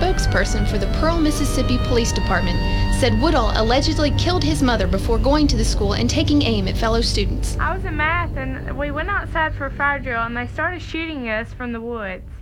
spokesperson for the Pearl, Mississippi Police Department, said Woodall allegedly killed his mother before going to the school and taking aim at fellow students. I was in math and we went outside for a fire drill and they started shooting us from the woods.